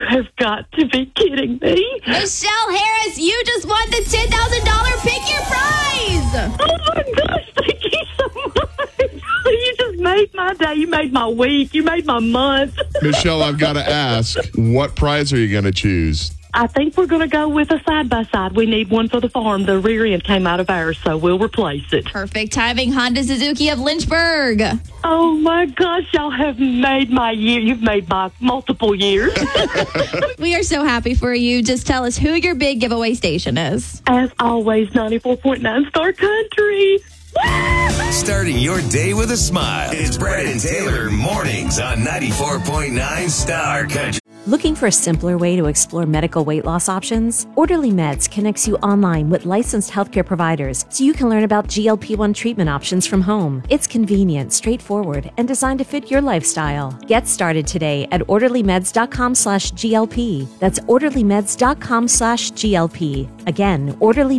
have got to be kidding me. Michelle Harris, you just won the $10,000 Pick Your Prize. Oh, my gosh. Thank you so much. You just made my day. You made my week. You made my month. Michelle, I've got to ask, what prize are you going to choose? I think we're going to go with a side-by-side. We need one for the farm. The rear end came out of ours, so we'll replace it. Perfect timing. Honda Suzuki of Lynchburg. Oh, my gosh. Y'all have made my year. You've made my multiple years. We are so happy for you. Just tell us who your big giveaway station is. As always, 94.9 Star Country. Starting your day with a smile. It's Brad and Taylor mornings on 94.9 Star Country. Looking for a simpler way to explore medical weight loss options? Orderly Meds connects you online with licensed healthcare providers so you can learn about GLP-1 treatment options from home. It's convenient, straightforward, and designed to fit your lifestyle. Get started today at orderlymeds.com/GLP. That's orderlymeds.com/GLP. Again,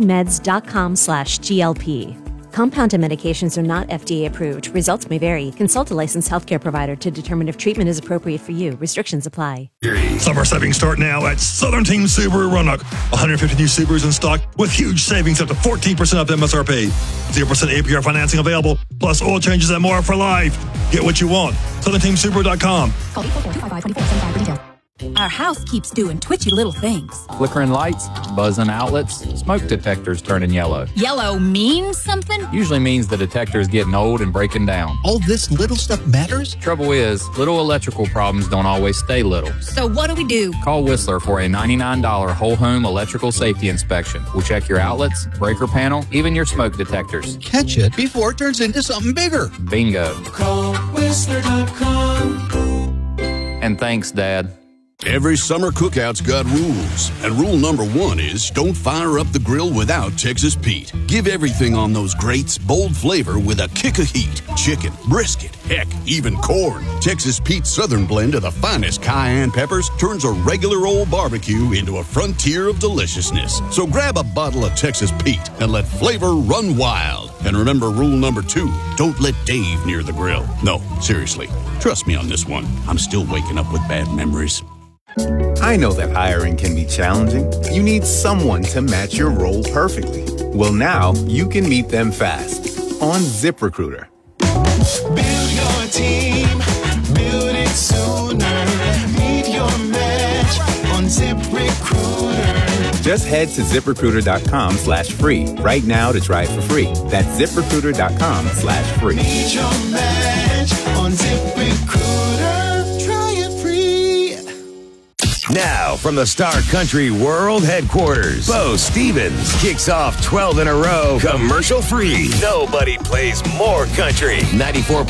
orderlymeds.com/GLP. Compounded medications are not FDA approved. Results may vary. Consult a licensed healthcare provider to determine if treatment is appropriate for you. Restrictions apply. Summer savings start now at Southern Team Subaru Roanoke. 150 new Subarus in stock with huge savings up to 14% off MSRP. 0% APR financing available, plus oil changes and more for life. Get what you want. SouthernTeamSubaru.com. Call 844-255-2475 for details. Our house keeps doing twitchy little things. Flickering lights, buzzing outlets, smoke detectors turning yellow. Yellow means something? Usually means the detector is getting old and breaking down. All this little stuff matters? Trouble is, little electrical problems don't always stay little. So what do? Call Whistler for a $99 whole home electrical safety inspection. We'll check your outlets, breaker panel, even your smoke detectors. Catch it before it turns into something bigger. Bingo. Call Whistler.com. And thanks, Dad. Every summer cookout's got rules, and rule number 1 is don't fire up the grill without Texas Pete. Give everything on those grates bold flavor with a kick of heat. Chicken, brisket, heck, even corn. Texas Pete's Southern blend of the finest cayenne peppers turns a regular old barbecue into a frontier of deliciousness. So grab a bottle of Texas Pete and let flavor run wild. And remember rule number 2, don't let Dave near the grill. No, seriously, trust me on this one. I'm still waking up with bad memories. I know that hiring can be challenging. You need someone to match your role perfectly. Well, now you can meet them fast on ZipRecruiter. Build your team, build it sooner. Meet your match on ZipRecruiter. Just head to ZipRecruiter.com/free right now to try it for free. That's ZipRecruiter.com/free. Meet your match on ZipRecruiter. Try it free. Now, from the Star Country World Headquarters, Bo Stevens kicks off 12 in a row, commercial-free. Nobody plays more country. 94.9